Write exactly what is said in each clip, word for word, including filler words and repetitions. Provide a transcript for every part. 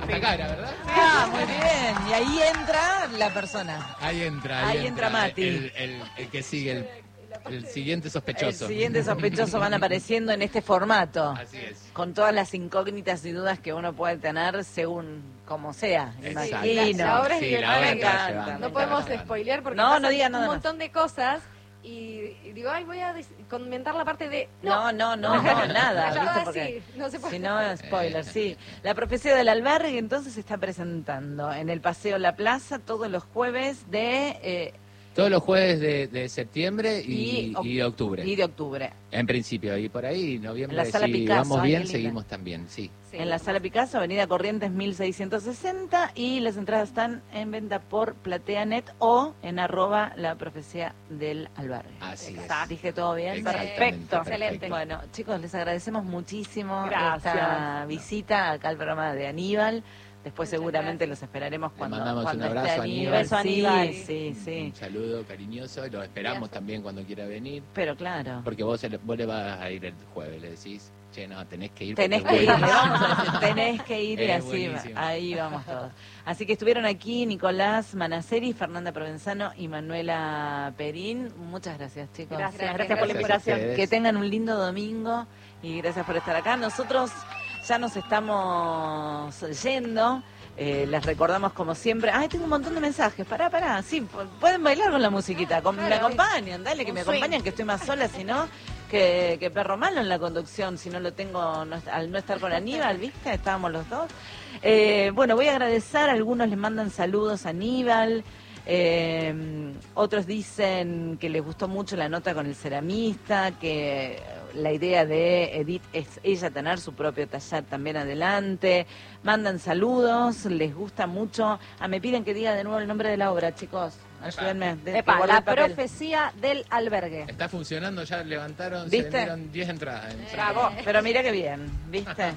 acá era, ¿verdad? Ah, muy bien. Y ahí entra la persona. Ahí entra, ahí, Ahí entra Mati. El, el, el que sigue, el, el siguiente sospechoso. El siguiente sospechoso van apareciendo en este formato. Así es. Con todas las incógnitas y dudas que uno puede tener según como sea. Exacto. Imagino. La obra es Sí, la divertida. obra Me te va encanta. llevando, No te va podemos llevando. spoilear porque No, pasan no diga un nada más. montón de cosas y, y digo, ay, voy a des- comentar la parte de... No, no, no, no, nada. Ya, ¿viste? ah, Porque sí, no se puede. si no, spoiler, sí. La profecía del albergue entonces se está presentando en el Paseo La Plaza todos los jueves de... eh, Todos los jueves de, de septiembre y, oc- y de octubre. Y de octubre. En principio, y por ahí, noviembre, En la Sala si Picasso, vamos ay, bien, qué linda. seguimos también, sí. Sí. En la Sala Picasso, Avenida Corrientes mil seiscientos sesenta, y las entradas están en venta por PlateaNet o en arroba la profecía del albergue. Así es. Exacto. ¿Dije todo bien? Exactamente, Perfecto. excelente. Bueno, chicos, les agradecemos muchísimo Gracias. esta visita acá al programa de Aníbal. Después Muchas seguramente gracias. los esperaremos cuando, mandamos cuando un esté abrazo a Aníbal. Aníbal. Beso a Sí, Aníbal. sí, sí. Un saludo cariñoso y lo esperamos también cuando quiera venir. Pero claro. Porque vos, se le- vos le vas a ir el jueves, le decís, che, no, tenés que ir. Tenés porque que es ir, le buenísimo. vamos a decir, tenés que ir y Es así, buenísimo. ahí vamos todos. Así que estuvieron aquí Nicolás Manaceri, Fernanda Provenzano y Manuela Perín. Muchas gracias, chicos. Gracias, gracias por la Gracias a invitación. ustedes. Que tengan un lindo domingo y gracias por estar acá. Nosotros ya nos estamos yendo. Eh, les recordamos como siempre. Ay, tengo un montón de mensajes. Pará, pará. Sí, pu- pueden bailar con la musiquita. Con- me Claro. acompañan, dale, que Un me swing. acompañan, que estoy más sola, si no, que, que perro malo en la conducción, si no lo tengo, no est- al no estar con Aníbal, ¿viste? Estábamos los dos. Eh, bueno, voy a agradecer, algunos les mandan saludos a Aníbal. Eh, otros dicen que les gustó mucho la nota con el ceramista, que la idea de Edith es ella tener su propio taller también adelante. Mandan saludos, les gusta mucho. Ah, me piden que diga de nuevo el nombre de la obra, chicos. Ayúdenme. de- que Epa, guarde la el papel. profecía del albergue. Está funcionando, ya levantaron, ¿Viste? se vendieron diez entradas. en Bravo, pero mira qué bien, ¿viste?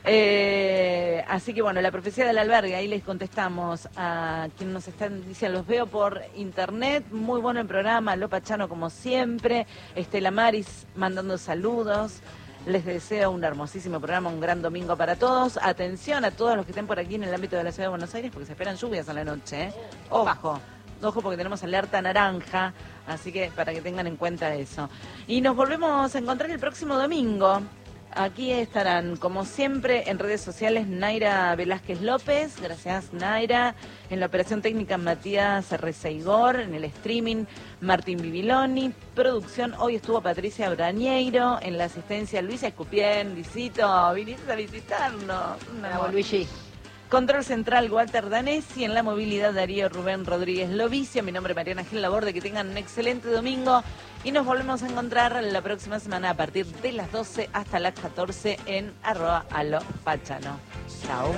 Eh, así que bueno, la profecía del albergue, ahí les contestamos a quienes nos están diciendo, los veo por internet, muy bueno el programa, Lopa Chano como siempre, Estela Maris mandando saludos. Les deseo un hermosísimo programa, un gran domingo para todos. Atención a todos los que estén por aquí en el ámbito de la ciudad de Buenos Aires, porque se esperan lluvias a la noche, ¿eh? Ojo. Ojo porque tenemos alerta naranja, así que para que tengan en cuenta eso. Y nos volvemos a encontrar el próximo domingo. Aquí estarán, como siempre, en redes sociales Naira Velázquez López, gracias Naira, en la operación técnica Matías Receigor, en el streaming Martín Bibiloni, producción, hoy estuvo Patricia Brañeiro, en la asistencia Luisa Escupien, Luisito, viniste a visitarnos. Una Bravo, Luigi. Control central Walter Danesi, en la movilidad Darío Rubén Rodríguez Lovicio, mi nombre es Mariana Gil Laborde, que tengan un excelente domingo y nos volvemos a encontrar la próxima semana a partir de las doce hasta las catorce en arroba alo pachano. Chao.